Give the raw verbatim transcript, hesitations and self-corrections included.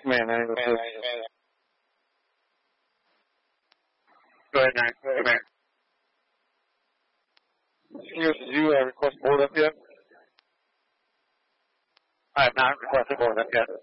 Man, I go ahead, nine. Come here. Excuse, did you uh, request board up yet? I have not requested board up yet.